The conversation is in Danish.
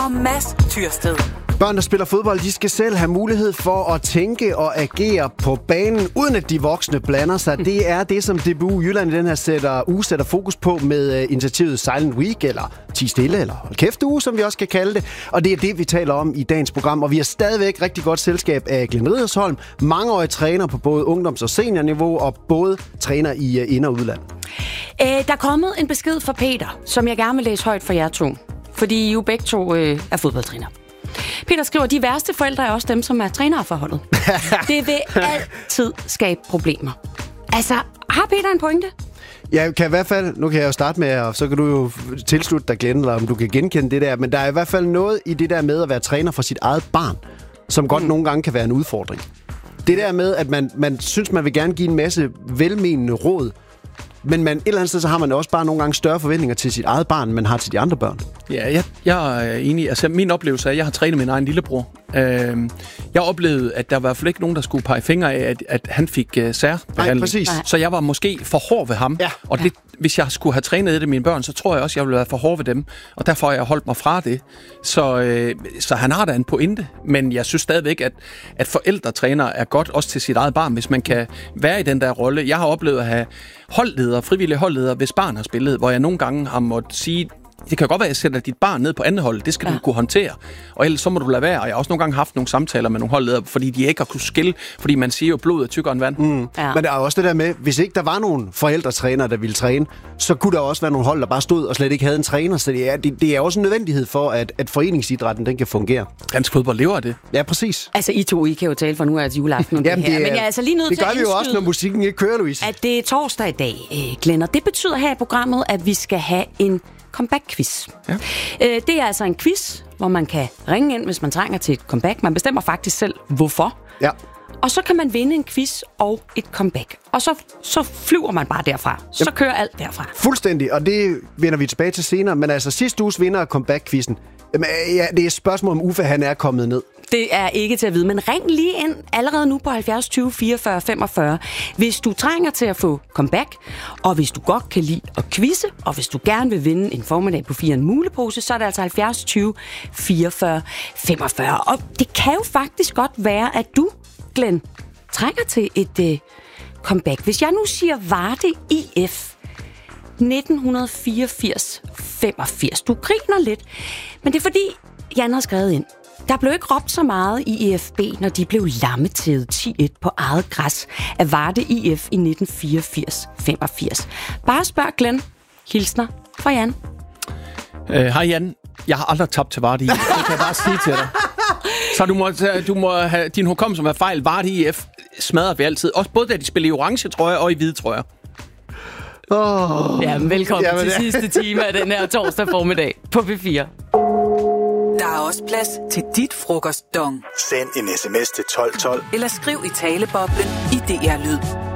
og Mads Tyrsted. Børn, der spiller fodbold, de skal selv have mulighed for at tænke og agere på banen, uden at de voksne blander sig. Det er det, som DBU Jylland i den her uge sætter fokus på med initiativet Silent Week, eller Ti Stille, eller Hold Kæft Uge, som vi også kan kalde det. Og det er det, vi taler om i dagens program. Og vi har stadigvæk rigtig godt selskab af Glenn Riddersholm, mangeårig træner på både ungdoms- og seniorniveau, og både træner i ind- og udland. Der er kommet en besked fra Peter, som jeg gerne vil læse højt for jer to. Fordi I jo begge to er fodboldtræner. Peter skriver, de værste forældre er også dem, som er trænere for holdet. Det vil altid skabe problemer. Altså, har Peter en pointe? Jeg kan i hvert fald, nu kan jeg jo starte med, og så kan du jo tilslutte dig, Glenn, eller om du kan genkende det der, men der er i hvert fald noget i det der med at være træner for sit eget barn, som godt nogle gange kan være en udfordring. Det der med, at man synes, man vil gerne give en masse velmenende råd, men et eller andet sted, så har man også bare nogle gange større forventninger til sit eget barn, end man har til de andre børn. Ja, jeg er enig. Altså, min oplevelse er, at jeg har trænet min egen lillebror. Jeg oplevede, at der var i hvert fald ikke nogen, der skulle pege fingre af, at han fik særbehandling. Præcis. Så jeg var måske for hård ved ham. Ja. Og det, hvis jeg skulle have trænet det mine børn, så tror jeg også, jeg ville være for hård ved dem. Og derfor har jeg holdt mig fra det. Så han har da en pointe. Men jeg synes stadigvæk, at forældretrænere er godt også til sit eget barn, hvis man kan være i den der rolle. Jeg har oplevet at have frivillige holdledere, hvis barn har spillet, hvor jeg nogle gange har måttet sige, det kan godt være, at jeg sætter dit barn ned på andet hold. Det skal du kunne håndtere. Og ellers så må du lade være. Og jeg har også nogle gange haft nogle samtaler med nogle holdledere, fordi de ikke har kunnet skille, fordi man siger jo, blod er tykkere end vand. Ja. Men der er også det der med, hvis ikke der var nogen forældretrænere, der ville træne, så kunne der også være nogle hold, der bare stod og slet ikke havde en træner. Så det er også en nødvendighed for, at foreningsidrætten den kan fungere. Dansk fodbold lever af det. Ja, præcis. Altså, I kan jo tale for nu er det juleaften. Jamen, Men jeg er altså lige nødt til at det gør vi jo også, når musikken ikke kører, Louise. At det er torsdag i dag, Glenn. Og det betyder her i programmet, at vi skal have en comeback-quiz. Ja. Det er altså en quiz, hvor man kan ringe ind, hvis man trænger til et comeback. Man bestemmer faktisk selv, hvorfor. Ja. Og så kan man vinde en quiz og et comeback. Og så flyver man bare derfra. Så kører alt derfra. Fuldstændig, og det vender vi tilbage til senere. Men altså, sidste uges vinder af comeback-quizzen, det er et spørgsmål om Uffe, han er kommet ned. Det er ikke til at vide, men ring lige ind allerede nu på 70 20 44 45, hvis du trænger til at få comeback, og hvis du godt kan lide at quizze, og hvis du gerne vil vinde en formiddag på 4 en mulepose, så er det altså 70 20 44 45. Og det kan jo faktisk godt være, at du, Glenn, trænger til et comeback. Hvis jeg nu siger Varde IF 1984-85. Du griner lidt, men det er fordi, Jan har skrevet ind. Der blev ikke råbt så meget i EFB, når de blev lammetædet 10-1 på eget græs af Varde IF i 1984-85. Bare spørg Glenn. Hilsner fra Jan. Hej Jan. Jeg har aldrig tabt til Varde IF. Det kan jeg bare sige til dig. Så du må have din hukommelse med fejl. Varde IF smadrer vi altid. Også både da de spiller i orange trøjer og i hvide trøjer. Jamen, velkommen til sidste time af den her torsdag formiddag på P4. Der er også plads til dit frokostdong. Send en sms til 1212. Eller skriv i taleboblen i DR Lyd.